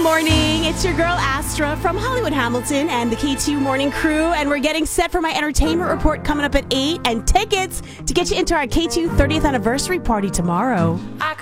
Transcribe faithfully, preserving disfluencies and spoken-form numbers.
morning. It's your girl Astra from Hollywood Hamilton and the K two Morning Crew, and we're getting set for my entertainment report coming up at eight and tickets to get you into our K two thirtieth anniversary party tomorrow. I